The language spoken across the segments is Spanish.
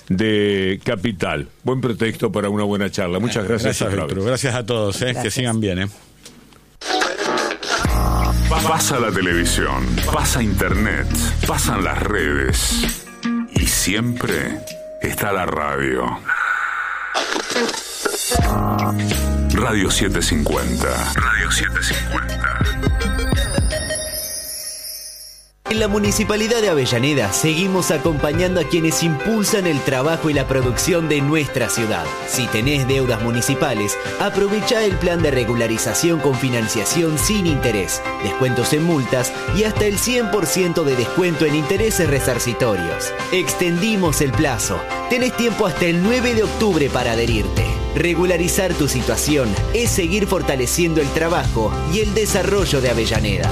de Capital. Buen pretexto para una buena charla. Muchas gracias. Gracias, Víctor. Gracias a todos. Que sigan bien. Pasa la televisión, pasa internet, pasan las redes y siempre está la radio. Radio 750. Radio 750. En la Municipalidad de Avellaneda seguimos acompañando a quienes impulsan el trabajo y la producción de nuestra ciudad. Si tenés deudas municipales, aprovecha el plan de regularización con financiación sin interés, descuentos en multas y hasta el 100% de descuento en intereses resarcitorios. Extendimos el plazo. Tenés tiempo hasta el 9 de octubre para adherirte. Regularizar tu situación es seguir fortaleciendo el trabajo y el desarrollo de Avellaneda.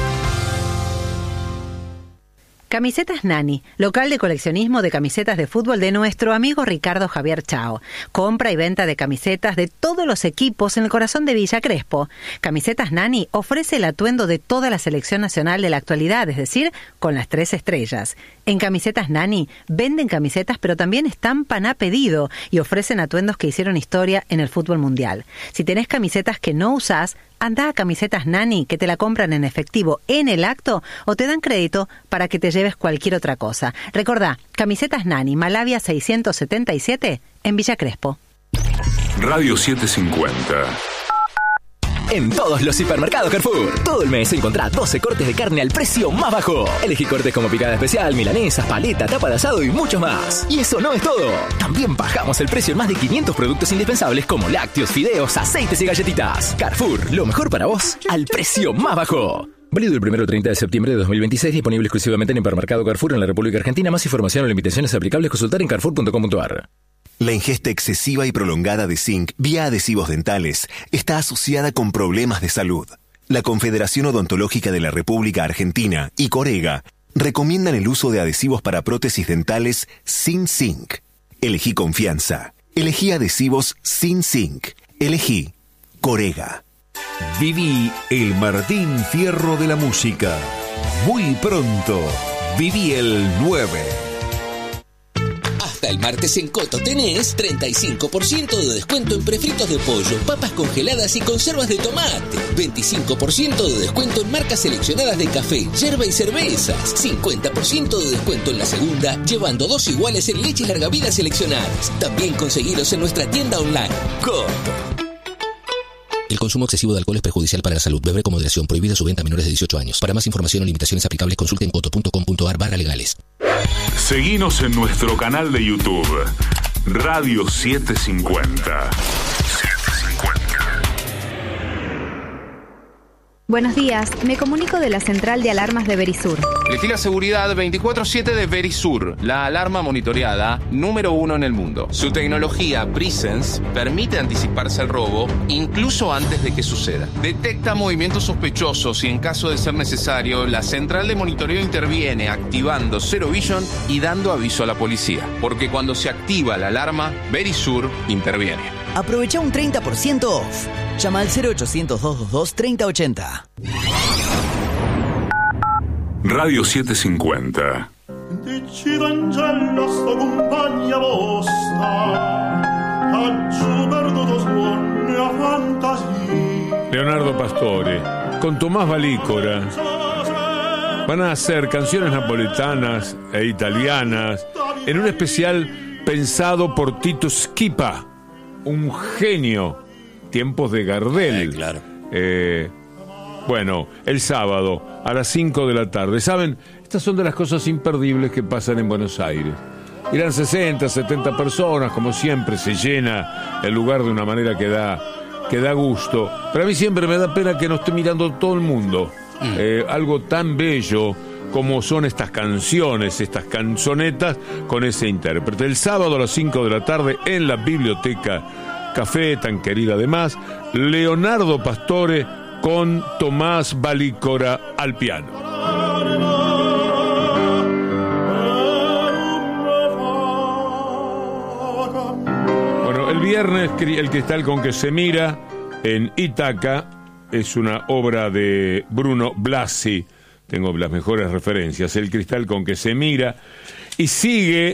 Camisetas Nani, local de coleccionismo de camisetas de fútbol de nuestro amigo Ricardo Javier Chao. Compra y venta de camisetas de todos los equipos en el corazón de Villa Crespo. Camisetas Nani ofrece el atuendo de toda la selección nacional de la actualidad, es decir, con las 3 estrellas. En Camisetas Nani venden camisetas, pero también estampan a pedido y ofrecen atuendos que hicieron historia en el fútbol mundial. Si tenés camisetas que no usás, anda a Camisetas Nani, que te la compran en efectivo en el acto o te dan crédito para que te lleves cualquier otra cosa. Recordá, Camisetas Nani, Malavia 677, en Villa Crespo. Radio 750. En todos los hipermercados Carrefour, todo el mes encontrá 12 cortes de carne al precio más bajo. Elegí cortes como picada especial, milanesas, paleta, tapa de asado y muchos más. Y eso no es todo. También bajamos el precio en más de 500 productos indispensables como lácteos, fideos, aceites y galletitas. Carrefour, lo mejor para vos al precio más bajo. Válido el 1 al 30 de septiembre de 2026, disponible exclusivamente en hipermercado Carrefour en la República Argentina. Más información o limitaciones aplicables consultar en carrefour.com.ar. La ingesta excesiva y prolongada de zinc vía adhesivos dentales está asociada con problemas de salud. La Confederación Odontológica de la República Argentina y Corega recomiendan el uso de adhesivos para prótesis dentales sin zinc. Elegí confianza. Elegí adhesivos sin zinc. Elegí Corega. Viví el Martín Fierro de la música. Muy pronto, viví el 9. Hasta el martes en Coto tenés 35% de descuento en prefritos de pollo, papas congeladas y conservas de tomate. 25% de descuento en marcas seleccionadas de café, yerba y cervezas. 50% de descuento en la segunda, llevando 2 iguales en leches larga vida seleccionadas. También conseguilos en nuestra tienda online. Coto. El consumo excesivo de alcohol es perjudicial para la salud. Beber con moderación. Prohibida su venta a menores de 18 años. Para más información o limitaciones aplicables, consulte en coto.com.ar/legales. Seguinos en nuestro canal de YouTube, Radio 750. Buenos días, me comunico de la central de alarmas de Verisur. Elegí la seguridad 24/7 de Verisur, la alarma monitoreada número 1 en el mundo. Su tecnología Presence permite anticiparse al robo incluso antes de que suceda. Detecta movimientos sospechosos y en caso de ser necesario, la central de monitoreo interviene activando Zero Vision y dando aviso a la policía. Porque cuando se activa la alarma, Verisur interviene. Aprovecha un 30% off. Llama al 0800-222-3080. Radio 750. Leonardo Pastore, con Tomás Valícora, van a hacer canciones napoletanas e italianas en un especial pensado por Tito Schipa, un genio. Tiempos de Gardel. Claro. Bueno, el sábado a las 5 de la tarde. ¿Saben? Estas son de las cosas imperdibles que pasan en Buenos Aires. Irán 60, 70 personas, como siempre, se llena el lugar de una manera que da gusto. Pero a mí siempre me da pena que no esté mirando todo el mundo. Algo tan bello como son estas canciones, estas canzonetas con ese intérprete. El sábado a las 5 de la tarde en la Biblioteca Café, tan querida además, Leonardo Pastore con Tomás Valícora al piano. Bueno, el viernes El cristal con que se mira en Ítaca es una obra de Bruno Blasi. Tengo las mejores referencias. El cristal con que se mira. Y sigue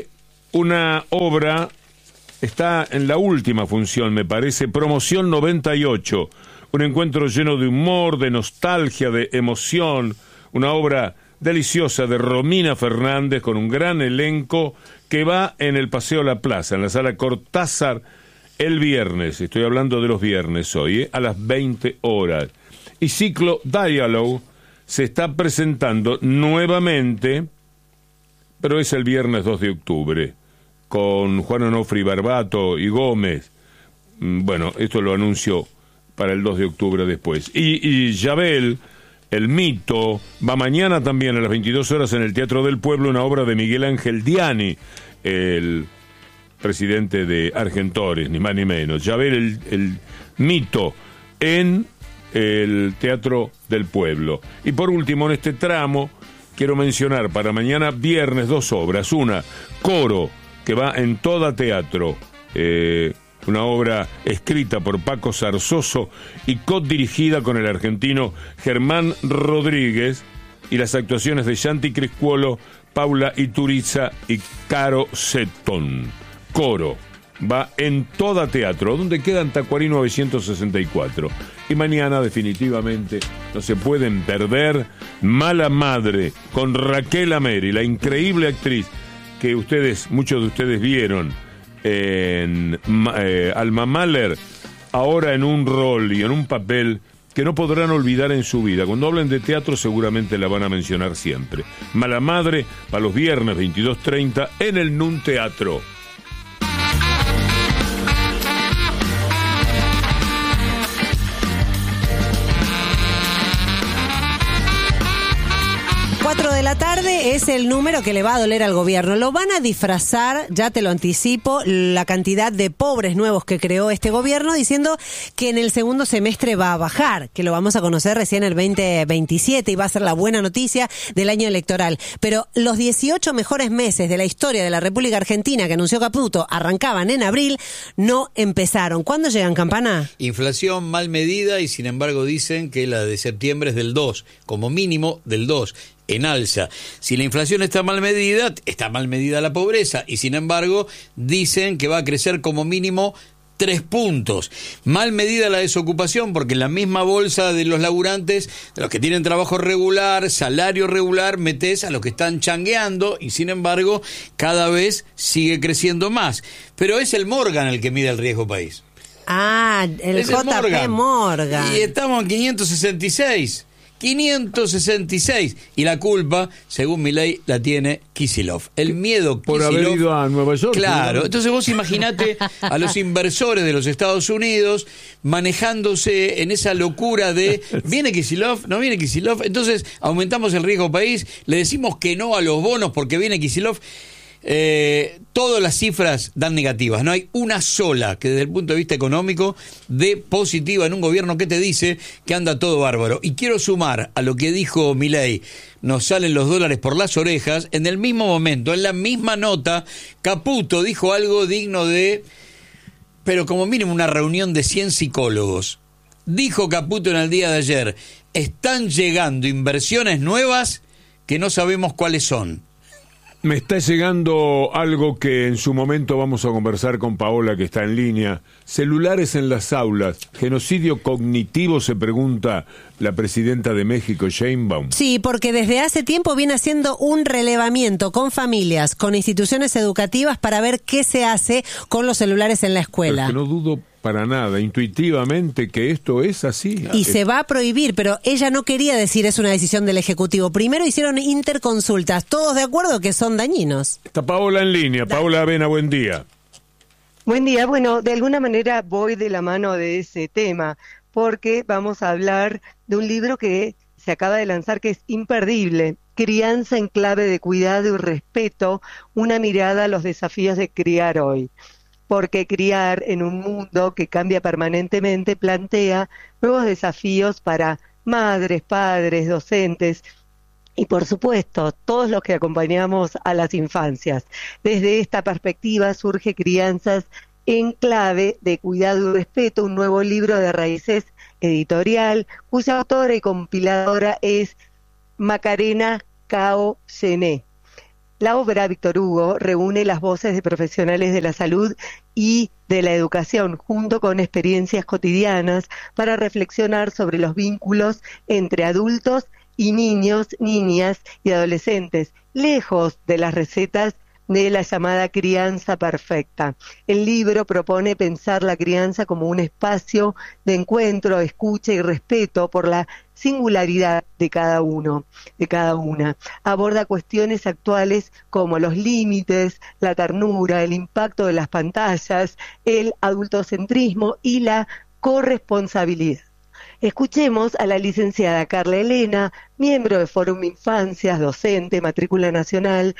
una obra, está en la última función, me parece, Promoción 98, un encuentro lleno de humor, de nostalgia, de emoción, una obra deliciosa de Romina Fernández con un gran elenco que va en el Paseo La Plaza, en la Sala Cortázar, el viernes, estoy hablando de los viernes hoy, a las 20 horas. Y Ciclo Dialogue se está presentando nuevamente, pero es el viernes 2 de octubre, con Juan Onofre Barbato y Gómez. Bueno, esto lo anuncio para el 2 de octubre después. Y Yabel, el mito, va mañana también a las 22 horas en el Teatro del Pueblo, una obra de Miguel Ángel Diani, el presidente de Argentores, ni más ni menos. Yabel, el mito, en el Teatro del Pueblo. Y por último, en este tramo, quiero mencionar para mañana viernes 2 obras. Una, Coro, que va en Toda Teatro, una obra escrita por Paco Zarzoso y codirigida con el argentino Germán Rodríguez, y las actuaciones de Santi Criscuolo, Paula Ituriza y Caro Setón. Coro va en Toda Teatro, donde queda en Tacuarí 964. Y mañana definitivamente no se pueden perder Mala Madre, con Raquel Ameri, la increíble actriz que muchos de ustedes vieron en Alma Mahler, ahora en un rol y en un papel que no podrán olvidar en su vida. Cuando hablen de teatro seguramente la van a mencionar siempre. Mala Madre, para los viernes 22:30 en el NUN Teatro. De la tarde es el número que le va a doler al gobierno. Lo van a disfrazar, ya te lo anticipo, la cantidad de pobres nuevos que creó este gobierno, diciendo que en el segundo semestre va a bajar, que lo vamos a conocer recién el 2027 y va a ser la buena noticia del año electoral. Pero los 18 mejores meses de la historia de la República Argentina que anunció Caputo arrancaban en abril, no empezaron. ¿Cuándo llegan, Campana? Inflación mal medida y sin embargo dicen que la de septiembre es del 2, como mínimo del 2. En alza. Si la inflación está mal medida la pobreza, y sin embargo dicen que va a crecer como mínimo 3 puntos. Mal medida la desocupación, porque en la misma bolsa de los laburantes, de los que tienen trabajo regular, salario regular, metés a los que están changueando, y sin embargo cada vez sigue creciendo más. Pero es el Morgan el que mide el riesgo país. Ah, el JP Morgan. Y estamos en 566. Y la culpa, según Milei, la tiene Kicillof. El miedo por Kicillof, haber ido a Nueva York. Claro, entonces vos imaginate a los inversores de los Estados Unidos manejándose en esa locura de ¿viene Kicillof? ¿No viene Kicillof? Entonces aumentamos el riesgo país, le decimos que no a los bonos porque viene Kicillof. Todas las cifras dan negativas, no hay una sola que desde el punto de vista económico dé positiva en un gobierno que te dice que anda todo bárbaro. Y quiero sumar a lo que dijo Milei, nos salen los dólares por las orejas. En el mismo momento, en la misma nota, Caputo dijo algo digno de, pero como mínimo una reunión de 100 psicólogos. Dijo Caputo en el día de ayer, están llegando inversiones nuevas que no sabemos cuáles son. Me está llegando algo que en su momento vamos a conversar con Paola, que está en línea. Celulares en las aulas, genocidio cognitivo, se pregunta la presidenta de México, Sheinbaum. Sí, porque desde hace tiempo viene haciendo un relevamiento con familias, con instituciones educativas para ver qué se hace con los celulares en la escuela. Pero que no dudo para nada, intuitivamente, que esto es así. Y se va a prohibir, pero ella no quería decir es una decisión del Ejecutivo. Primero hicieron interconsultas, todos de acuerdo que son dañinos. Está Paola en línea. Paola Avena, buen día. Buen día. Bueno, de alguna manera voy de la mano de ese tema, porque vamos a hablar de un libro que se acaba de lanzar que es imperdible. Crianza en clave de cuidado y respeto, una mirada a los desafíos de criar hoy. Porque criar en un mundo que cambia permanentemente plantea nuevos desafíos para madres, padres, docentes y, por supuesto, todos los que acompañamos a las infancias. Desde esta perspectiva surge Crianzas en clave de cuidado y respeto, un nuevo libro de Raíces Editorial, cuya autora y compiladora es Macarena Cao Gené. La obra Víctor Hugo reúne las voces de profesionales de la salud y de la educación, junto con experiencias cotidianas, para reflexionar sobre los vínculos entre adultos y niños, niñas y adolescentes, lejos de las recetas de la llamada crianza perfecta. El libro propone pensar la crianza como un espacio de encuentro, escucha y respeto por la singularidad de cada uno, de cada una. Aborda cuestiones actuales como los límites, la ternura, el impacto de las pantallas, el adultocentrismo y la corresponsabilidad. Escuchemos a la licenciada Carla Elena, miembro de Fórum Infancias, docente, matrícula nacional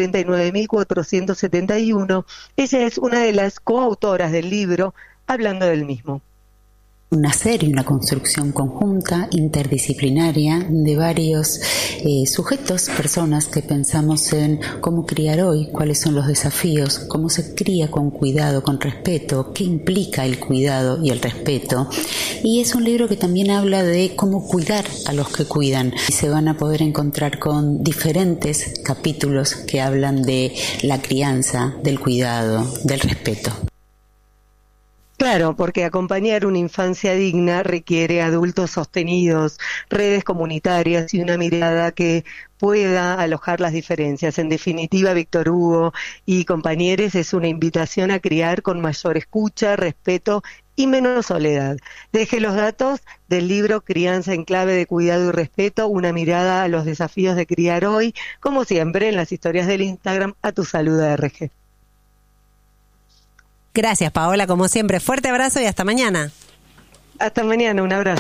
39.471. Ella es una de las coautoras del libro, hablando del mismo. Nacer y una construcción conjunta, interdisciplinaria, de varios sujetos, personas que pensamos en cómo criar hoy, cuáles son los desafíos, cómo se cría con cuidado, con respeto, qué implica el cuidado y el respeto. Y es un libro que también habla de cómo cuidar a los que cuidan. Y se van a poder encontrar con diferentes capítulos que hablan de la crianza, del cuidado, del respeto. Claro, porque acompañar una infancia digna requiere adultos sostenidos, redes comunitarias y una mirada que pueda alojar las diferencias. En definitiva, Víctor Hugo y compañeros es una invitación a criar con mayor escucha, respeto y menos soledad. Deje los datos del libro Crianza en clave de cuidado y respeto, una mirada a los desafíos de criar hoy, como siempre en las historias del Instagram, a tu salud RG. Gracias, Paola, como siempre. Fuerte abrazo y hasta mañana. Hasta mañana, un abrazo.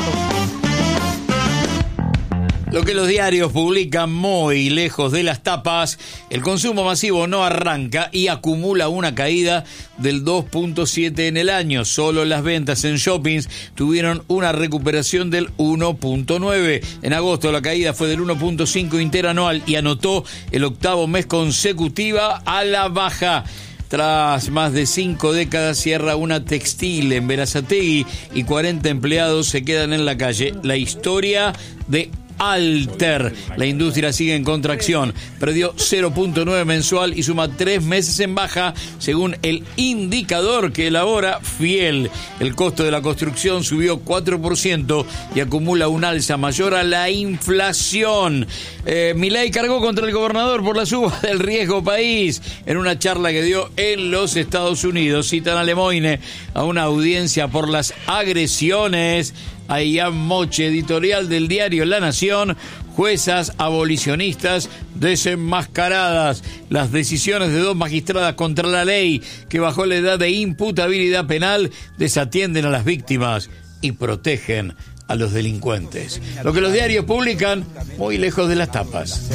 Lo que los diarios publican muy lejos de las tapas, el consumo masivo no arranca y acumula una caída del 2.7 en el año. Solo las ventas en shoppings tuvieron una recuperación del 1.9. En agosto la caída fue del 1.5 interanual y anotó el octavo mes consecutiva a la baja. Tras más de 5 décadas cierra una textil en Berazategui y 40 empleados se quedan en la calle. La historia de Alter. La industria sigue en contracción. Perdió 0.9 mensual y suma 3 meses en baja, según el indicador que elabora Fiel. El costo de la construcción subió 4% y acumula un alza mayor a la inflación. Milei cargó contra el gobernador por la suba del riesgo país en una charla que dio en los Estados Unidos. Citan a Lemoine a una audiencia por las agresiones a Ian Moche, editorial del diario La Nación. Juezas abolicionistas desenmascaradas. Las decisiones de 2 magistradas contra la ley que bajó la edad de imputabilidad penal desatienden a las víctimas y protegen a los delincuentes. Lo que los diarios publican muy lejos de las tapas.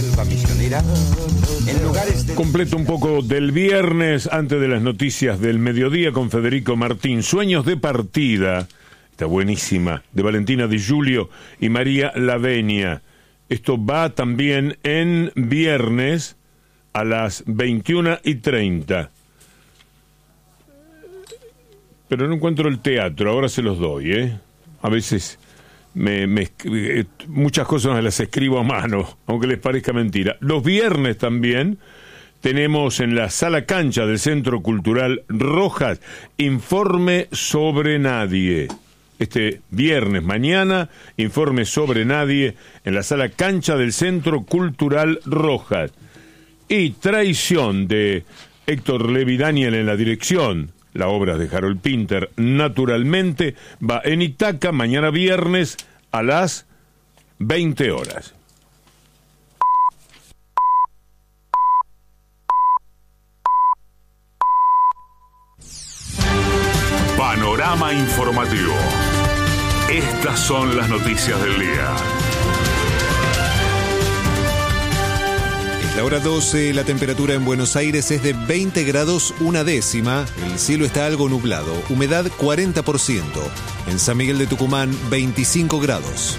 Completo un poco del viernes antes de las noticias del mediodía con Federico Martín. Sueños de partida. Está buenísima, de Valentina Di Giulio y María Lavenia. Esto va también en viernes a las 21:30. Pero no encuentro el teatro, ahora se los doy, A veces muchas cosas las escribo a mano, aunque les parezca mentira. Los viernes también tenemos en la sala cancha del Centro Cultural Rojas, Informe sobre Nadie. Este viernes, mañana, Informe sobre Nadie en la sala cancha del Centro Cultural Rojas. Y Traición de Héctor Levi Daniel en la dirección. La obra de Harold Pinter, naturalmente, va en Itaca mañana viernes a las 20 horas. Panorama informativo. Estas son las noticias del día. Es la hora 12, la temperatura en Buenos Aires es de 20 grados 1 décima, el cielo está algo nublado, humedad 40%. En San Miguel de Tucumán, 25 grados.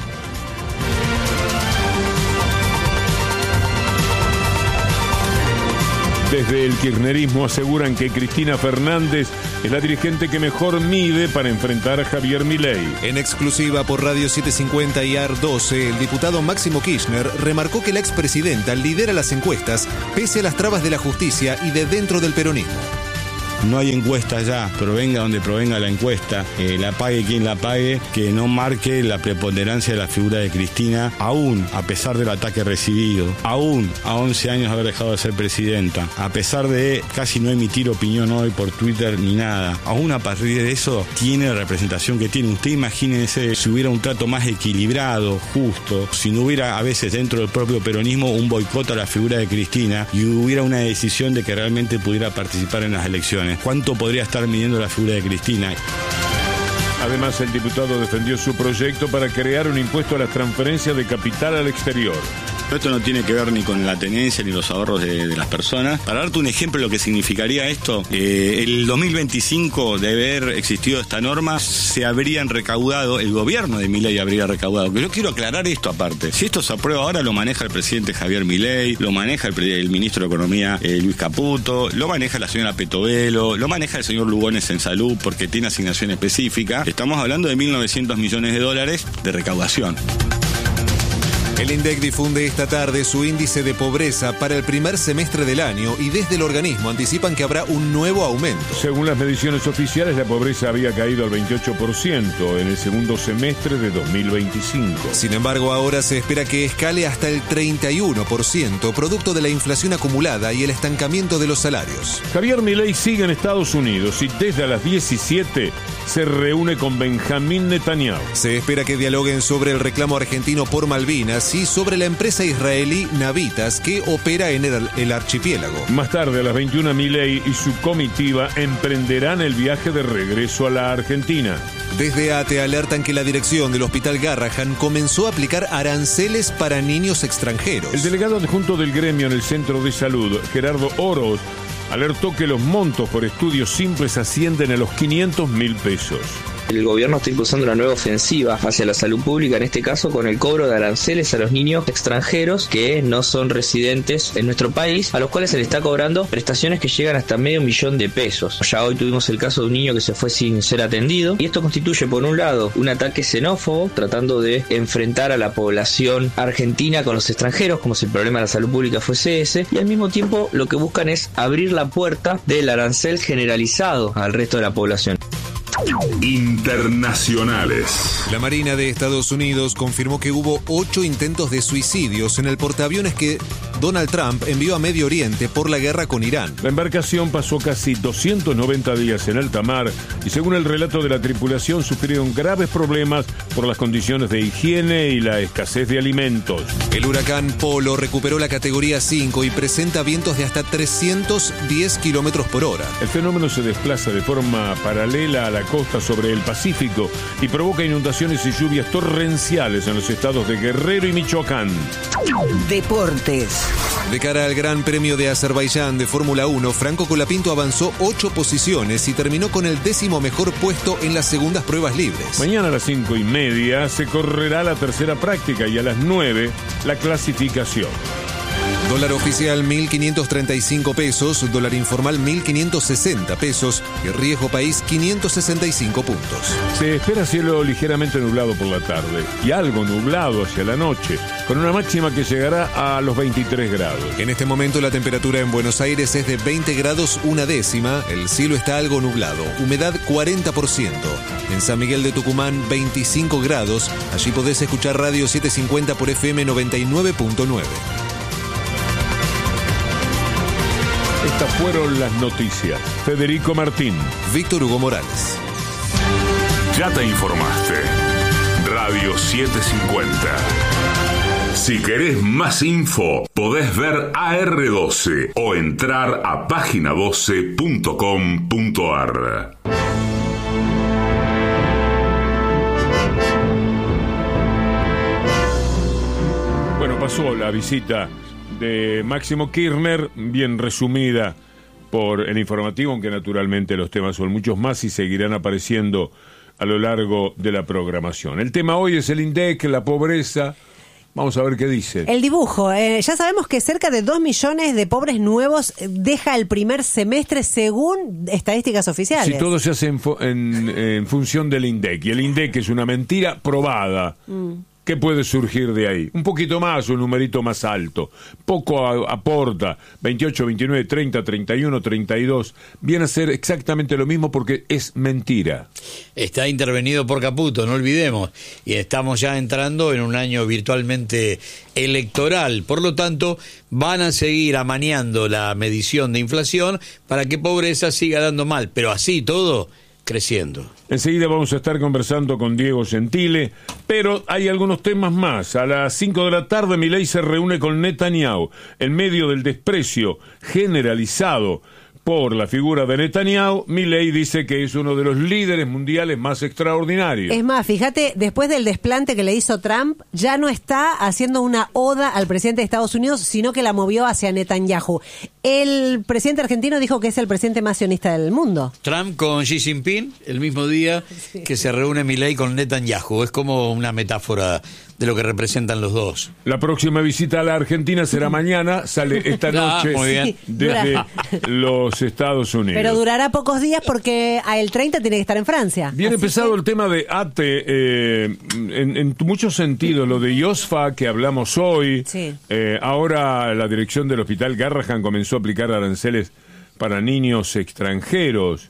Desde el kirchnerismo aseguran que Cristina Fernández es la dirigente que mejor mide para enfrentar a Javier Milei. En exclusiva por Radio 750 y AR 12, el diputado Máximo Kirchner remarcó que la expresidenta lidera las encuestas pese a las trabas de la justicia y de dentro del peronismo. No hay encuesta ya, provenga donde provenga la encuesta, la pague quien la pague, que no marque la preponderancia de la figura de Cristina, aún a pesar del ataque recibido, aún a 11 años de haber dejado de ser presidenta, a pesar de casi no emitir opinión hoy por Twitter ni nada, aún a partir de eso tiene la representación que tiene. Usted imagínese si hubiera un trato más equilibrado, justo, si no hubiera a veces dentro del propio peronismo un boicot a la figura de Cristina y hubiera una decisión de que realmente pudiera participar en las elecciones. ¿Cuánto podría estar midiendo la figura de Cristina? Además, el diputado defendió su proyecto para crear un impuesto a las transferencias de capital al exterior. Esto no tiene que ver ni con la tenencia ni los ahorros de las personas. Para darte un ejemplo de lo que significaría esto, el 2025, de haber existido esta norma, se habrían recaudado, el gobierno de Milei habría recaudado. Yo quiero aclarar esto aparte. Si esto se aprueba ahora, lo maneja el presidente Javier Milei, lo maneja el ministro de Economía Luis Caputo, lo maneja la señora Petovelo, lo maneja el señor Lugones en salud porque tiene asignación específica. Estamos hablando de 1.900 millones de dólares de recaudación. El INDEC difunde esta tarde su índice de pobreza para el primer semestre del año y desde el organismo anticipan que habrá un nuevo aumento. Según las mediciones oficiales, la pobreza había caído al 28% en el segundo semestre de 2025. Sin embargo, ahora se espera que escale hasta el 31%, producto de la inflación acumulada y el estancamiento de los salarios. Javier Milei sigue en Estados Unidos y desde las 17 se reúne con Benjamín Netanyahu. Se espera que dialoguen sobre el reclamo argentino por Malvinas y sobre la empresa israelí Navitas que opera en el archipiélago. Más tarde, a las 21, Milei y su comitiva emprenderán el viaje de regreso a la Argentina. Desde ATE alertan que la dirección del Hospital Garrahan comenzó a aplicar aranceles para niños extranjeros. El delegado adjunto del gremio en el Centro de Salud, Gerardo Oroz, alertó que los montos por estudios simples ascienden a los 500.000 pesos. El gobierno está impulsando una nueva ofensiva hacia la salud pública, en este caso con el cobro de aranceles a los niños extranjeros que no son residentes en nuestro país, a los cuales se les está cobrando prestaciones que llegan hasta $500.000 de pesos. Ya hoy tuvimos el caso de un niño que se fue sin ser atendido y esto constituye, por un lado, un ataque xenófobo tratando de enfrentar a la población argentina con los extranjeros como si el problema de la salud pública fuese ese, y al mismo tiempo lo que buscan es abrir la puerta del arancel generalizado al resto de la población. Internacionales. La Marina de Estados Unidos confirmó que hubo 8 intentos de suicidios en el portaaviones que Donald Trump envió a Medio Oriente por la guerra con Irán. La embarcación pasó casi 290 días en alta mar y según el relato de la tripulación sufrieron graves problemas por las condiciones de higiene y la escasez de alimentos. El huracán Polo recuperó la categoría 5 y presenta vientos de hasta 310 kilómetros por hora. El fenómeno se desplaza de forma paralela a la costa sobre el Pacífico y provoca inundaciones y lluvias torrenciales en los estados de Guerrero y Michoacán. Deportes. De cara al Gran Premio de Azerbaiyán de Fórmula 1, Franco Colapinto avanzó 8 posiciones y terminó con el 10º mejor puesto en las segundas pruebas libres. Mañana a las 5:30 se correrá la tercera práctica y a las 9 la clasificación. Dólar oficial 1.535 pesos, dólar informal 1.560 pesos y riesgo país 565 puntos. Se espera cielo ligeramente nublado por la tarde y algo nublado hacia la noche, con una máxima que llegará a los 23 grados. En este momento la temperatura en Buenos Aires es de 20 grados 1/10, el cielo está algo nublado, humedad 40%. En San Miguel de Tucumán 25 grados, allí podés escuchar Radio 750 por FM 99.9. Estas fueron las noticias. Federico Martín. Víctor Hugo Morales. Ya te informaste. Radio 750. Si querés más info, podés ver AR12 o entrar a página12.com.ar. Bueno, pasó la visita de Máximo Kirchner, bien resumida por el informativo, aunque naturalmente los temas son muchos más y seguirán apareciendo a lo largo de la programación. El tema hoy es el INDEC, la pobreza. Vamos a ver qué dice. El dibujo. Ya sabemos que cerca de 2 millones de pobres nuevos deja el primer semestre según estadísticas oficiales. Si todo se hace en función del INDEC. Y el INDEC es una mentira probada. ¿Qué puede surgir de ahí? Un poquito más, un numerito más alto. Poco aporta. 28, 29, 30, 31, 32. Viene a ser exactamente lo mismo porque es mentira. Está intervenido por Caputo, no olvidemos. Y estamos ya entrando en un año virtualmente electoral. Por lo tanto, van a seguir amañando la medición de inflación para que pobreza siga dando mal. Pero así todo, creciendo. Enseguida vamos a estar conversando con Diego Gentile, pero hay algunos temas más. A las 5 de la tarde Milei se reúne con Netanyahu. En medio del desprecio generalizado por la figura de Netanyahu, Milei dice que es uno de los líderes mundiales más extraordinarios. Es más, fíjate, después del desplante que le hizo Trump, ya no está haciendo una oda al presidente de Estados Unidos, sino que la movió hacia Netanyahu. El presidente argentino dijo que es el presidente más sionista del mundo. Trump con Xi Jinping, el mismo día que se reúne Milei con Netanyahu. Es como una metáfora de lo que representan los dos. La próxima visita a la Argentina será mañana, sale esta noche muy bien. Desde los Estados Unidos. Pero durará pocos días porque el 30 tiene que estar en Francia. Viene pesado el tema de ATE, en muchos sentidos, lo de IOSFA que hablamos hoy. Sí. Ahora la dirección del Hospital Garrahan comenzó a aplicar aranceles para niños extranjeros.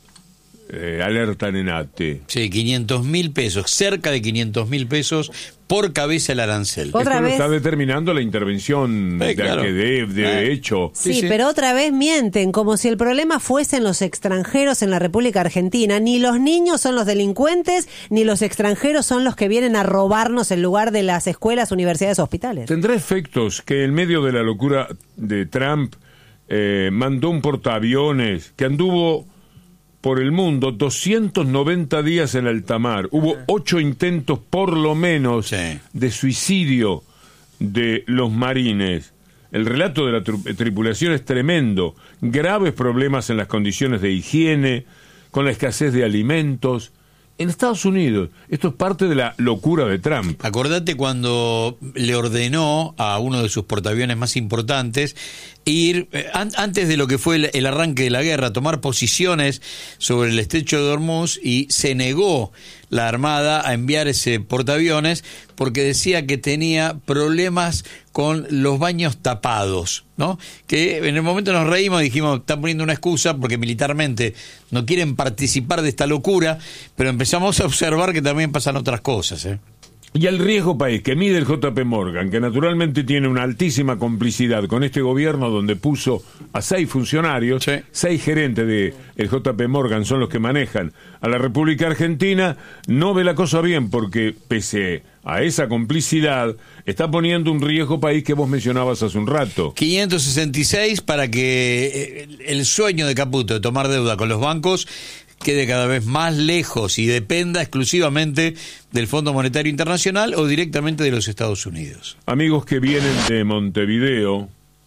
Alertan en ATE. Sí, 500.000 pesos, cerca de 500.000 pesos por cabeza el arancel. Esto lo está determinando la intervención claro. de hecho. Sí, pero otra vez mienten, como si el problema fuesen los extranjeros en la República Argentina. Ni los niños son los delincuentes, ni los extranjeros son los que vienen a robarnos el lugar de las escuelas, universidades, hospitales. ¿Tendrá efectos que en medio de la locura de Trump mandó un portaaviones que anduvo por el mundo 290 días en alta mar? Hubo 8 intentos por lo menos de suicidio de los marines. El relato de la tripulación es tremendo. Graves problemas en las condiciones de higiene, con la escasez de alimentos. En Estados Unidos, esto es parte de la locura de Trump. Acordate cuando le ordenó a uno de sus portaaviones más importantes ir, antes de lo que fue el arranque de la guerra, tomar posiciones sobre el estrecho de Hormuz, y se negó la Armada a enviar ese portaaviones porque decía que tenía problemas con los baños tapados, ¿no? Que en el momento nos reímos y dijimos, están poniendo una excusa porque militarmente no quieren participar de esta locura, pero empezamos a observar que también pasan otras cosas, Y el riesgo país que mide el JP Morgan, que naturalmente tiene una altísima complicidad con este gobierno, donde puso a 6 funcionarios, 6 gerentes de el JP Morgan son los que manejan a la República Argentina, no ve la cosa bien, porque pese a esa complicidad está poniendo un riesgo país que vos mencionabas hace un rato. 566 para que el sueño de Caputo de tomar deuda con los bancos quede cada vez más lejos y dependa exclusivamente del Fondo Monetario Internacional o directamente de los Estados Unidos. Amigos que vienen de Montevideo,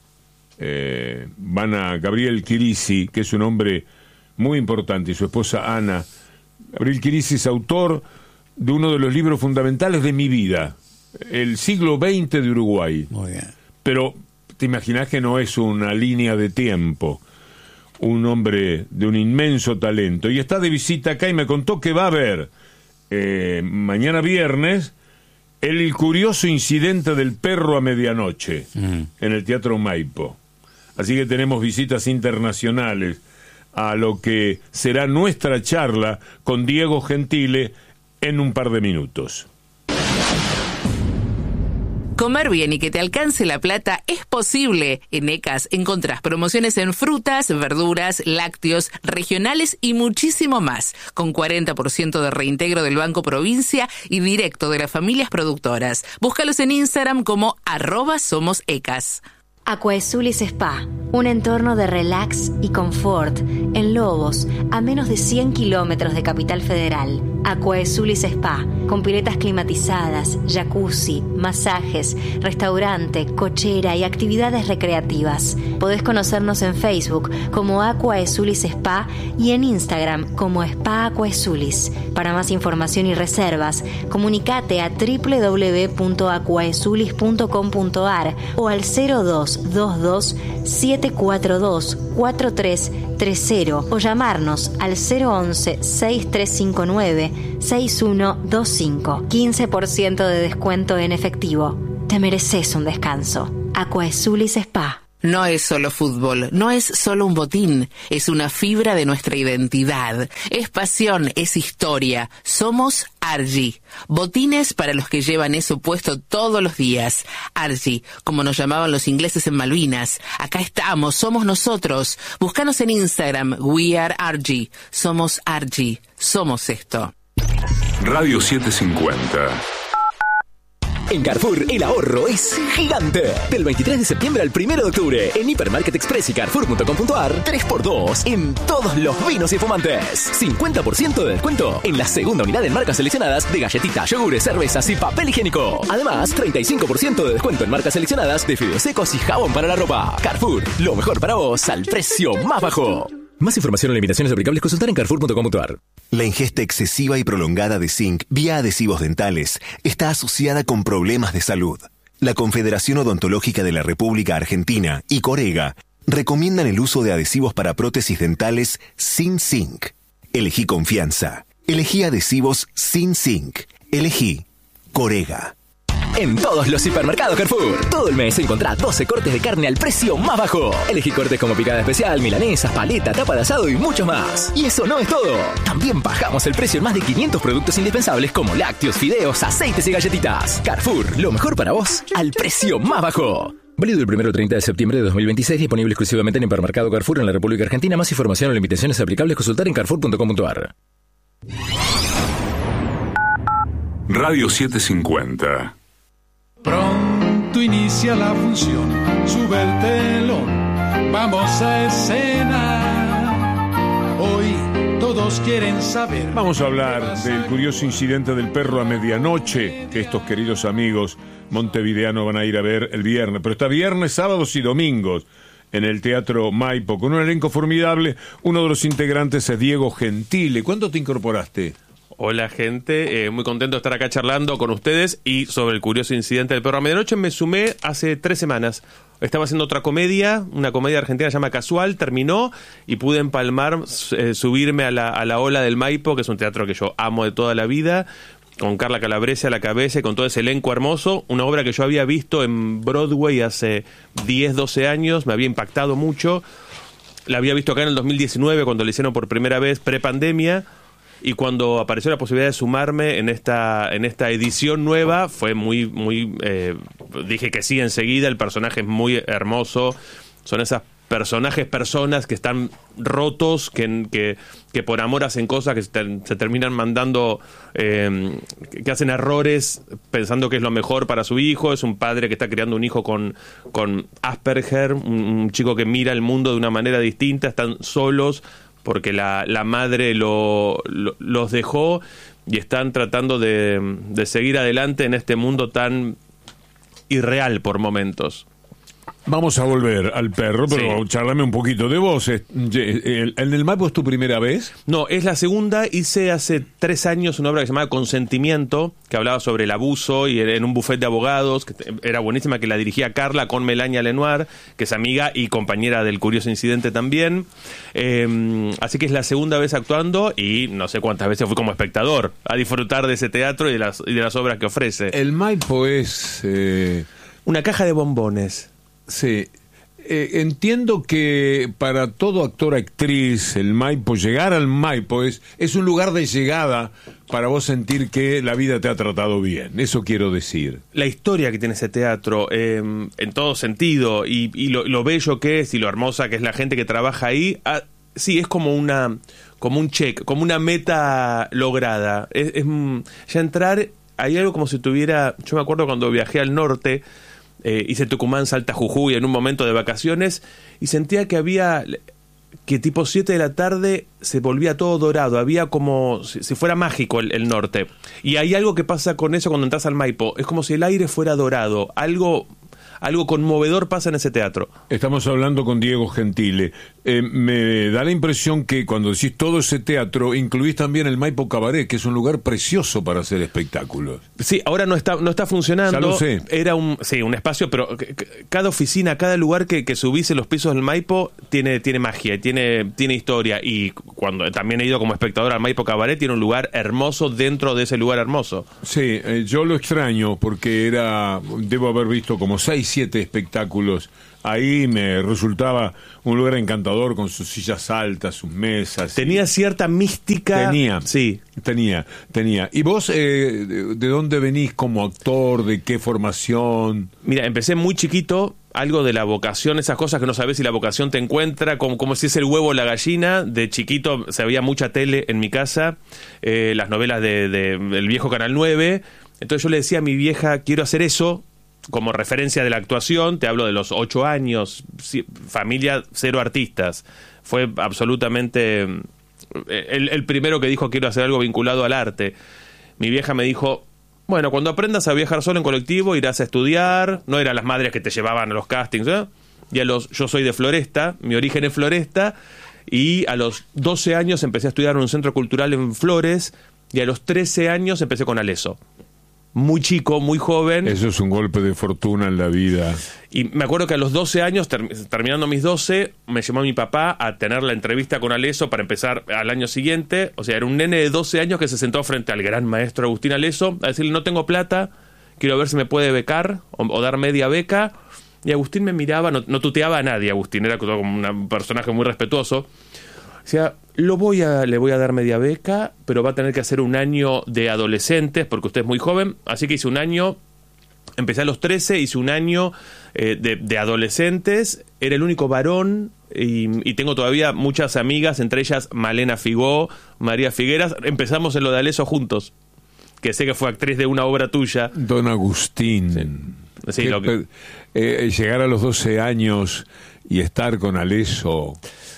van a Gabriel Chirisi, que es un hombre muy importante, y su esposa Ana. Gabriel Chirisi es autor de uno de los libros fundamentales de mi vida, El siglo XX de Uruguay. Muy bien. Pero te imaginás que no es una línea de tiempo. Un hombre de un inmenso talento, y está de visita acá y me contó que va a haber mañana viernes el curioso incidente del perro a medianoche en el Teatro Maipo. Así que tenemos visitas internacionales a lo que será nuestra charla con Diego Gentile en un par de minutos. Comer bien y que te alcance la plata es posible. En ECAS encontrás promociones en frutas, verduras, lácteos, regionales y muchísimo más, con 40% de reintegro del Banco Provincia y directo de las familias productoras. Búscalos en Instagram como @somosecas. Aquaesulis Spa, un entorno de relax y confort en Lobos, a menos de 100 kilómetros de Capital Federal. Aquaesulis Spa, con piletas climatizadas, jacuzzi, masajes, restaurante, cochera y actividades recreativas. Podés conocernos en Facebook como Aquaesulis Spa y en Instagram como Spa Aquaesulis. Para más información y reservas, comunicate a www.aquaesulis.com.ar o al 0222 742 4330 o llamarnos al 011 6359 6125. 15% de descuento en efectivo. Te mereces un descanso. Aquaesulis Spa. No es solo fútbol, no es solo un botín, es una fibra de nuestra identidad, es pasión, es historia. Somos Argy, botines para los que llevan eso puesto todos los días. Argy, como nos llamaban los ingleses en Malvinas. Acá estamos, somos nosotros. Búscanos en Instagram, We Are Argy. Somos Argy, somos esto. Radio 750. En Carrefour, el ahorro es gigante. Del 23 de septiembre al 1 de octubre, en Hipermarket Express y Carrefour.com.ar, 3x2 en todos los vinos y fumantes. 50% de descuento en la segunda unidad en marcas seleccionadas de galletitas, yogures, cervezas y papel higiénico. Además, 35% de descuento en marcas seleccionadas de fideos secos y jabón para la ropa. Carrefour, lo mejor para vos al precio más bajo. Más información o limitaciones aplicables, consultar en Carrefour.com.ar. La ingesta excesiva y prolongada de zinc vía adhesivos dentales está asociada con problemas de salud. La Confederación Odontológica de la República Argentina y Corega recomiendan el uso de adhesivos para prótesis dentales sin zinc. Elegí confianza. Elegí adhesivos sin zinc. Elegí Corega. En todos los hipermercados Carrefour, todo el mes encontrá 12 cortes de carne al precio más bajo. Elegí cortes como picada especial, milanesas, paleta, tapa de asado y mucho más. Y eso no es todo. También bajamos el precio en más de 500 productos indispensables como lácteos, fideos, aceites y galletitas. Carrefour, lo mejor para vos al precio más bajo. Válido del 1 al 30 de septiembre de 2026, disponible exclusivamente en Hipermercado Carrefour en la República Argentina. Más información o limitaciones aplicables, consultar en Carrefour.com.ar. Radio 750. Pronto inicia la función, sube el telón, vamos a escena. Hoy todos quieren saber. Vamos a hablar del curioso incidente del perro a medianoche que estos queridos amigos montevideanos van a ir a ver el viernes. Pero está viernes, sábados y domingos en el Teatro Maipo con un elenco formidable. Uno de los integrantes es Diego Gentile. ¿Cuándo te incorporaste? Hola gente, muy contento de estar acá charlando con ustedes y sobre el curioso incidente del perro a medianoche. Me sumé hace 3 semanas. Estaba haciendo otra comedia, una comedia argentina que se llama Casual, terminó y pude empalmar, subirme a la ola del Maipo, que es un teatro que yo amo de toda la vida, con Carla Calabrese a la cabeza y con todo ese elenco hermoso. Una obra que yo había visto en Broadway hace 10, 12 años, me había impactado mucho. La había visto acá en el 2019 cuando la hicieron por primera vez, prepandemia. Y cuando apareció la posibilidad de sumarme en esta edición nueva, fue dije que sí enseguida. El personaje es muy hermoso. Son esas personas que están rotos, que por amor hacen cosas, que se terminan mandando, que hacen errores pensando que es lo mejor para su hijo. Es un padre que está criando un hijo con Asperger, un chico que mira el mundo de una manera distinta. Están solos porque la madre los dejó y están tratando de seguir adelante en este mundo tan irreal por momentos. Vamos a volver al perro, pero Sí. charlame un poquito de vos. ¿En el Maipo es tu primera vez? No, es la segunda. Hice hace 3 años una obra que se llamaba Consentimiento, que hablaba sobre el abuso y en un buffet de abogados, que era buenísima, que la dirigía Carla con Melania Lenoir, que es amiga y compañera del curioso incidente también. Así que es la segunda vez actuando y no sé cuántas veces fui como espectador a disfrutar de ese teatro y de las obras que ofrece. El Maipo es... una caja de bombones. Sí. Entiendo que para todo actor, actriz, el Maipo, llegar al Maipo es un lugar de llegada para vos sentir que la vida te ha tratado bien. Eso quiero decir. La historia que tiene ese teatro, en todo sentido, y lo bello que es y lo hermosa que es la gente que trabaja ahí, sí, es como un check, como una meta lograda. Ya entrar, hay algo como si tuviera... Yo me acuerdo cuando viajé al norte, hice Tucumán, Salta, Jujuy en un momento de vacaciones y sentía que tipo 7 de la tarde se volvía todo dorado, había como si fuera mágico el norte. Y hay algo que pasa con eso cuando entras al Maipo, es como si el aire fuera dorado, algo conmovedor pasa en ese teatro. Estamos hablando con Diego Gentile. Me da la impresión que cuando decís todo ese teatro, incluís también el Maipo Cabaret, que es un lugar precioso para hacer espectáculos. Sí, ahora no está funcionando. Ya lo sé. Era un espacio, pero cada oficina, cada lugar que subís en los pisos del Maipo tiene magia, tiene historia. Y cuando también he ido como espectador al Maipo Cabaret, tiene un lugar hermoso dentro de ese lugar hermoso. Sí, yo lo extraño porque debo haber visto como 6-7 espectáculos. Ahí me resultaba un lugar encantador con sus sillas altas, sus mesas. Tenía cierta mística. Sí. Tenía. ¿Y vos de dónde venís como actor? ¿De qué formación? Mira, empecé muy chiquito, algo de la vocación, esas cosas que no sabes si la vocación te encuentra, como si es el huevo o la gallina. De chiquito se veía mucha tele en mi casa, las novelas del viejo Canal 9. Entonces yo le decía a mi vieja, quiero hacer eso. Como referencia de la actuación, te hablo de los 8 años, familia 0 artistas. Fue absolutamente el primero que dijo quiero hacer algo vinculado al arte. Mi vieja me dijo, bueno, cuando aprendas a viajar solo en colectivo irás a estudiar. No eran las madres que te llevaban a los castings, ¿eh? Yo soy de Floresta, mi origen es Floresta, y a los 12 años empecé a estudiar en un centro cultural en Flores, y a los 13 años empecé con Aleso. Muy chico, muy joven. Eso es un golpe de fortuna en la vida. Y me acuerdo que a los 12 años, terminando mis 12, me llamó mi papá a tener la entrevista con Aleso para empezar al año siguiente. O sea, era un nene de 12 años que se sentó frente al gran maestro Agustín Aleso a decirle, no tengo plata, quiero ver si me puede becar o dar media beca. Y Agustín me miraba, no tuteaba a nadie, Agustín, era como un personaje muy respetuoso. O sea, le voy a dar media beca, pero va a tener que hacer un año de adolescentes, porque usted es muy joven, así que hice un año, empecé a los 13, hice un año de adolescentes, era el único varón, y tengo todavía muchas amigas, entre ellas Malena Figó, María Figueras, empezamos en lo de Aleso juntos, que sé que fue actriz de una obra tuya. Don Agustín. Sí, llegar a los 12 años y estar con Aleso...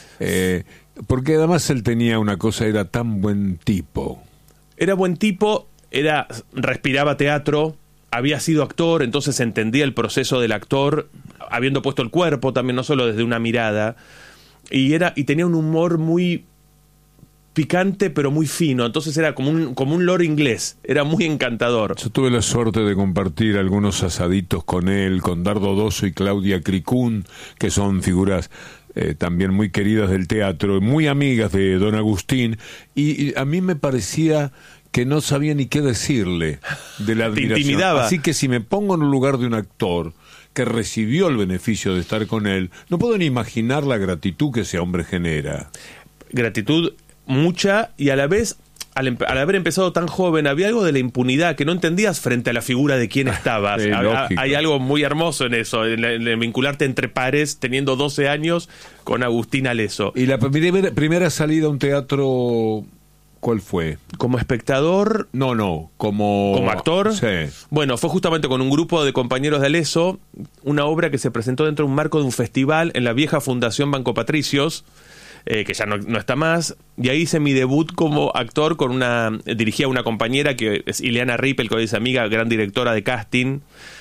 porque además él tenía una cosa, era tan buen tipo. Era buen tipo, respiraba teatro, había sido actor, entonces entendía el proceso del actor, habiendo puesto el cuerpo también, no solo desde una mirada, y tenía un humor muy picante pero muy fino, entonces era como un loro inglés, era muy encantador. Yo tuve la suerte de compartir algunos asaditos con él, con Dardo Dosso y Claudia Cricún, que son figuras también muy queridas del teatro, muy amigas de don Agustín, y a mí me parecía que no sabía ni qué decirle de la admiración. Te intimidaba. Así que si me pongo en el lugar de un actor que recibió el beneficio de estar con él, no puedo ni imaginar la gratitud que ese hombre genera. Gratitud mucha, y a la vez, al haber empezado tan joven, había algo de la impunidad que no entendías frente a la figura de quién estabas. Hay algo muy hermoso en eso, en vincularte entre pares, teniendo 12 años, con Agustín Aleso. ¿Y la primera salida a un teatro, cuál fue? ¿Como espectador? No, ¿Como actor? Sí. Bueno, fue justamente con un grupo de compañeros de Aleso, una obra que se presentó dentro de un marco de un festival en la vieja Fundación Banco Patricios, que ya no está más, y ahí hice mi debut como actor dirigía a una compañera que es Ileana Rippel, que es amiga, gran directora de casting,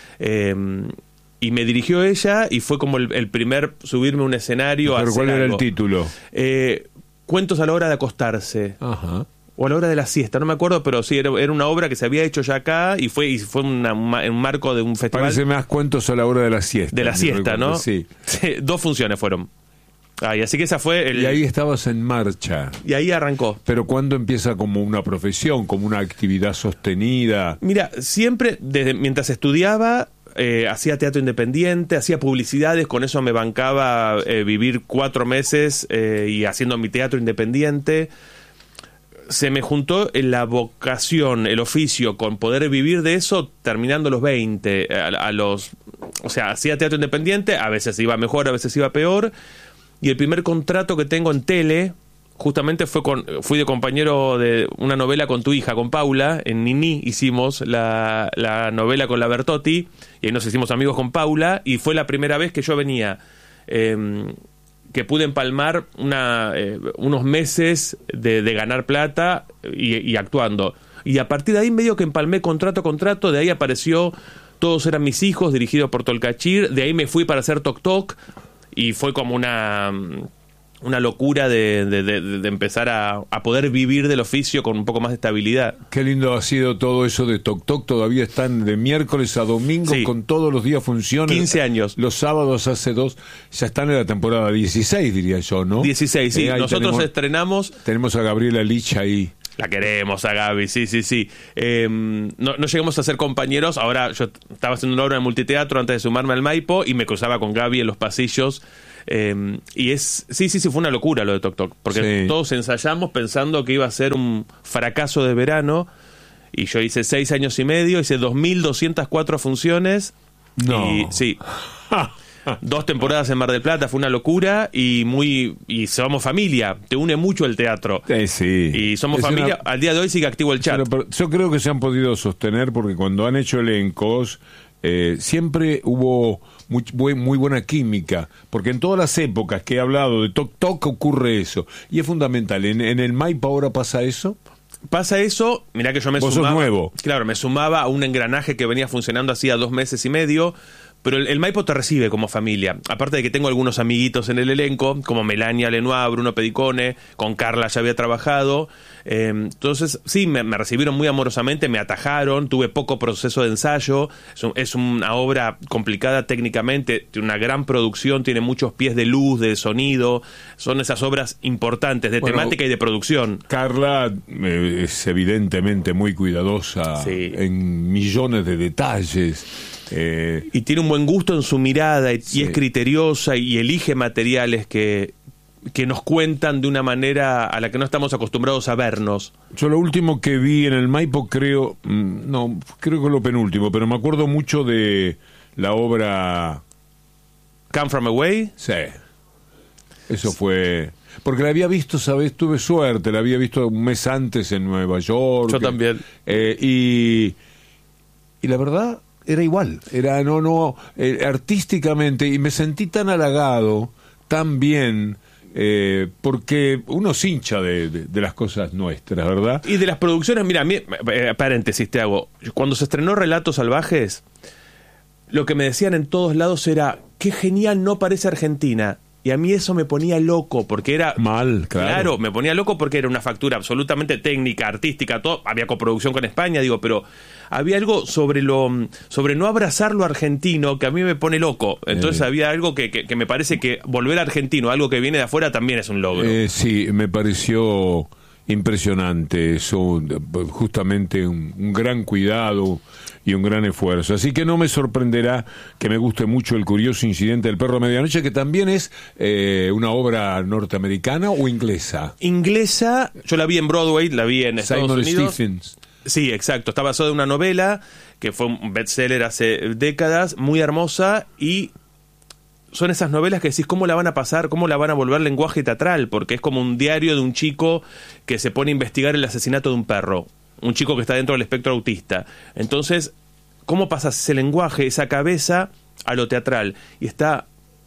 y me dirigió ella, y fue como el primer subirme a un escenario. ¿Pero cuál era el título? Cuentos a la hora de acostarse. Ajá. O a la hora de la siesta, no me acuerdo, pero sí, era una obra que se había hecho ya acá, y fue un marco de un festival. Parece más Cuentos a la hora de la siesta. De la siesta, recuerdo, ¿no? Sí. 2 funciones fueron. Y así que esa fue Y ahí estabas en marcha. Y ahí arrancó. Pero ¿cuándo empieza como una profesión, como una actividad sostenida? Mira, siempre, mientras estudiaba, hacía teatro independiente, hacía publicidades, con eso me bancaba vivir 4 meses y haciendo mi teatro independiente. Se me juntó la vocación, el oficio, con poder vivir de eso terminando los 20. O sea, hacía teatro independiente, a veces iba mejor, a veces iba peor. Y el primer contrato que tengo en tele justamente fui de compañero de una novela con tu hija, con Paula. En Nini hicimos la novela con la Bertotti, y ahí nos hicimos amigos con Paula, y fue la primera vez que yo venía, que pude empalmar unos meses de ganar plata y actuando. Y a partir de ahí medio que empalmé contrato, de ahí apareció Todos eran mis hijos, dirigido por Tolcachir, de ahí me fui para hacer Toc Toc, y fue como una locura de empezar a poder vivir del oficio con un poco más de estabilidad. Qué lindo ha sido todo eso de Toc Toc. Todavía están de miércoles a domingo, sí, con todos los días funciones. 15 años. Los sábados hace 2. Ya están en la temporada 16, diría yo, ¿no? 16, sí. Nosotros estrenamos. Tenemos a Gabriela Lich ahí. La queremos a Gaby, sí. No llegamos a ser compañeros. Ahora yo estaba haciendo una obra de multiteatro antes de sumarme al Maipo, y me cruzaba con Gaby en los pasillos. Y sí, fue una locura lo de Toc Toc, porque sí, todos ensayamos pensando que iba a ser un fracaso de verano, y yo hice 6 años y medio, hice 2.204 funciones. No. Y sí. 2 temporadas en Mar del Plata, fue una locura, y somos familia, te une mucho el teatro. Sí. Y somos familia, al día de hoy sigue activo el chat. Pero yo creo que se han podido sostener, porque cuando han hecho elencos, siempre hubo muy buena química, porque en todas las épocas que he hablado de Toc Toc ocurre eso, y es fundamental. ¿En el Maipo ahora pasa eso? Pasa eso, mirá que yo me sumaba. Vos sos nuevo. Claro, me sumaba a un engranaje que venía funcionando hacía 2 meses y medio, pero el Maipo te recibe como familia. Aparte de que tengo algunos amiguitos en el elenco, como Melania Lenoir, Bruno Pedicone, con Carla ya había trabajado. Entonces, sí, me recibieron muy amorosamente, me atajaron, tuve poco proceso de ensayo. Es una obra complicada técnicamente, tiene una gran producción, tiene muchos pies de luz, de sonido. Son esas obras importantes de temática y de producción. Carla es evidentemente muy cuidadosa, sí, en millones de detalles. Y tiene un buen gusto en su mirada, y es criteriosa, y elige materiales que nos cuentan de una manera a la que no estamos acostumbrados a vernos. Yo lo último que vi en el Maipo, creo que lo penúltimo, pero me acuerdo mucho de la obra Come From Away. Sí. Eso fue... Porque la había visto, ¿sabes? Tuve suerte, la había visto un mes antes en Nueva York. Yo también. Y la verdad... era igual, artísticamente, y me sentí tan halagado, tan bien, porque uno se hincha de las cosas nuestras, ¿verdad? Y de las producciones, mira, paréntesis te hago, cuando se estrenó Relatos Salvajes, lo que me decían en todos lados era, qué genial, no parece Argentina. Y a mí eso me ponía loco, porque era... Mal, claro. Claro, me ponía loco porque era una factura absolutamente técnica, artística, todo. Había coproducción con España, pero había algo sobre no abrazar lo argentino que a mí me pone loco. Entonces había algo que me parece que volver argentino, algo que viene de afuera, también es un logro. Sí, me pareció impresionante eso, justamente un gran cuidado y un gran esfuerzo. Así que no me sorprenderá que me guste mucho El curioso incidente del perro a medianoche, que también es una obra norteamericana o inglesa. Inglesa, yo la vi en Broadway, la vi en Estados Simon Unidos. Stephens. Sí, exacto. Está basada en una novela que fue un bestseller hace décadas, muy hermosa, y son esas novelas que decís, ¿cómo la van a pasar? ¿Cómo la van a volver lenguaje teatral? Porque es como un diario de un chico que se pone a investigar el asesinato de un perro. Un chico que está dentro del espectro autista. Entonces, ¿cómo pasas ese lenguaje, esa cabeza, a lo teatral? Y está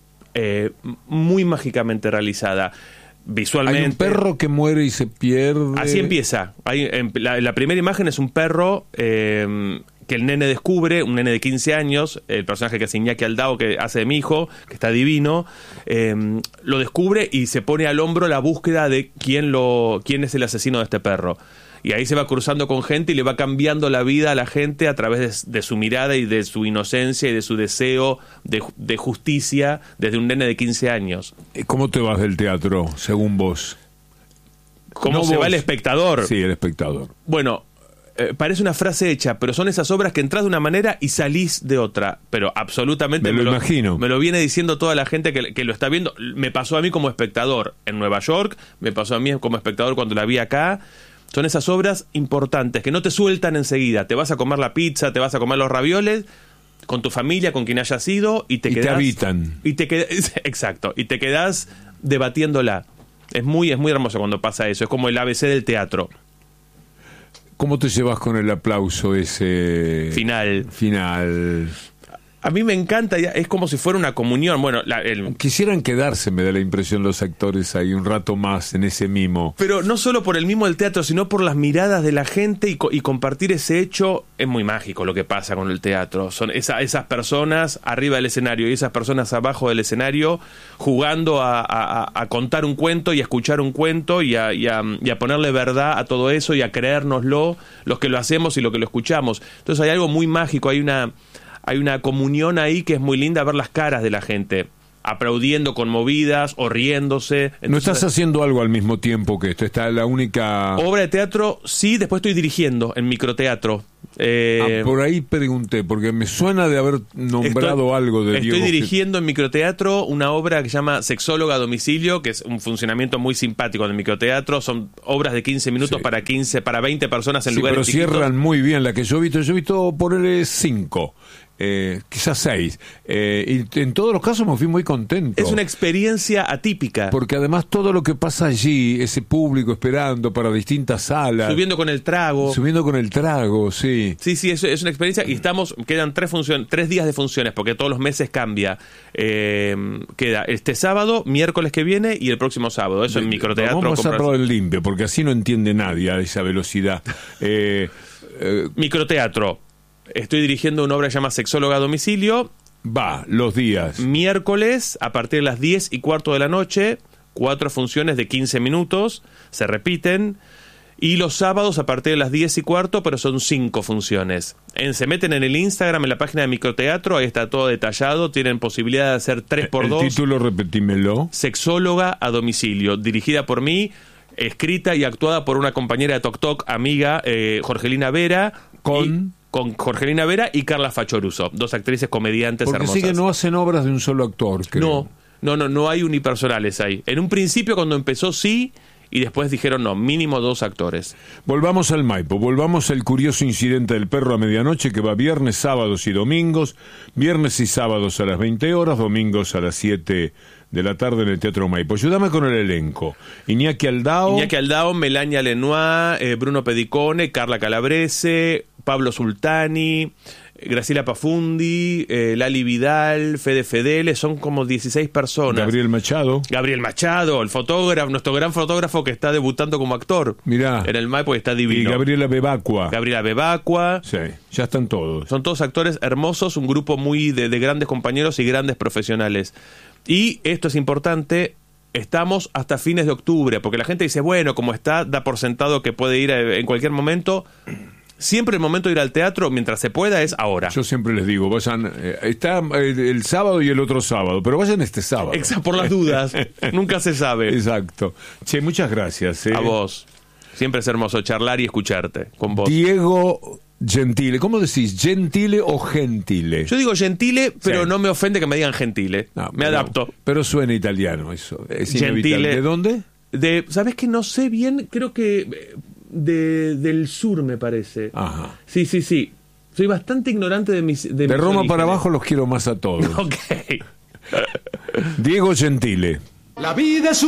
muy mágicamente realizada. Visualmente. Hay un perro que muere y se pierde. Así empieza. La primera imagen es un perro que el nene descubre, un nene de 15 años, el personaje que hace Iñaki Aldao, que hace de mi hijo, que está divino, lo descubre y se pone al hombro la búsqueda de quién es el asesino de este perro. Y ahí se va cruzando con gente y le va cambiando la vida a la gente a través de su mirada y de su inocencia y de su deseo de justicia desde un nene de 15 años. ¿Cómo te vas del teatro, según vos? ¿Cómo se va el espectador? Sí, el espectador. Bueno, parece una frase hecha, pero son esas obras que entras de una manera y salís de otra. Pero absolutamente me lo imagino. Me lo viene diciendo toda la gente que lo está viendo. Me pasó a mí como espectador en Nueva York, me pasó a mí como espectador cuando la vi acá. Son esas obras importantes que no te sueltan enseguida. Te vas a comer la pizza, te vas a comer los ravioles con tu familia, con quien hayas ido, y te quedás... te habitan. Exacto, y te quedás debatiéndola. Es muy hermoso cuando pasa eso. Es como el ABC del teatro. ¿Cómo te llevas con el aplauso ese final? A mí me encanta, es como si fuera una comunión. Bueno, quisieran quedarse, me da la impresión, los actores ahí un rato más en ese mimo. Pero no solo por el mimo del teatro, sino por las miradas de la gente y compartir ese hecho. Es muy mágico lo que pasa con el teatro. Son esas personas arriba del escenario y esas personas abajo del escenario jugando a contar un cuento y a escuchar un cuento y a ponerle verdad a todo eso y a creérnoslo, los que lo hacemos y los que lo escuchamos. Entonces hay algo muy mágico, hay una comunión ahí que es muy linda, ver las caras de la gente aplaudiendo, conmovidas o riéndose. Entonces, ¿no estás haciendo algo al mismo tiempo que esto? ¿Está la única obra de teatro? Sí, después estoy dirigiendo en microteatro. Por ahí pregunté, porque me suena de haber nombrado algo de Diego. Estoy dirigiendo en microteatro una obra que se llama Sexóloga a domicilio, que es un funcionamiento muy simpático del microteatro. Son obras de 15 minutos para 20 personas en lugares chiquitos. Pero cierran muy bien la que yo he visto ponerle 5. Quizás 6. Y en todos los casos me fui muy contento. Es una experiencia atípica. Porque además todo lo que pasa allí, ese público esperando para distintas salas. Subiendo con el trago, sí. Sí, es una experiencia. Y quedan 3 días de funciones, porque todos los meses cambia. Queda este sábado, miércoles que viene y el próximo sábado. Eso en microteatro. Vamos a hacerlo en limpio, porque así no entiende nadie a esa velocidad. Microteatro. Estoy dirigiendo una obra que se llama Sexóloga a domicilio. Los días. Miércoles, a partir de las 10:15 de la noche, 4 funciones de 15 minutos, se repiten. Y los sábados, a partir de las 10:15, pero son 5 funciones. Se meten en el Instagram, en la página de Microteatro, ahí está todo detallado. Tienen posibilidad de hacer 3x2. El título, repetímelo. Sexóloga a domicilio, dirigida por mí, escrita y actuada por una compañera de Toc Toc, amiga, Jorgelina Vera. Con Jorgelina Vera y Carla Fachoruso, 2 actrices comediantes hermosas. Porque sí que no hacen obras de un solo actor, creo. No hay unipersonales ahí. En un principio, cuando empezó, sí, y después dijeron no, mínimo 2 actores. Volvamos al Maipo, volvamos al curioso incidente del perro a medianoche, que va viernes, sábados y domingos, viernes y sábados a las 20 horas, domingos a las 7 de la tarde en el Teatro Maipo. Ayúdame con el elenco. Iñaki Aldao, Melania Lenoir, Bruno Pedicone, Carla Calabrese, Pablo Sultani, Graciela Pafundi, Lali Vidal, Fede Fedele, son como 16 personas. Gabriel Machado, el fotógrafo, nuestro gran fotógrafo que está debutando como actor. Mirá. En el Maipo, está divino. Y Gabriela Bebacua. Sí, ya están todos. Son todos actores hermosos, un grupo muy de grandes compañeros y grandes profesionales. Y esto es importante, estamos hasta fines de octubre, porque la gente dice, bueno, como está, da por sentado que puede ir en cualquier momento. Siempre el momento de ir al teatro, mientras se pueda, es ahora. Yo siempre les digo, vayan, está el sábado y el otro sábado, pero vayan este sábado. Exacto, por las dudas, nunca se sabe. Exacto. Che, muchas gracias. A vos. Siempre es hermoso charlar y escucharte con vos. Diego Gentile, ¿cómo decís? ¿Gentile o Gentile? Yo digo Gentile, pero no me ofende que me digan Gentile. Me adapto. Pero suena italiano eso. Es Gentile. Inevitable. ¿De dónde? ¿Sabés que no sé bien? Creo que del sur, me parece. Ajá. Sí. Soy bastante ignorante de mis De Roma para abajo los quiero más a todos. Ok. Diego Gentile. La vida es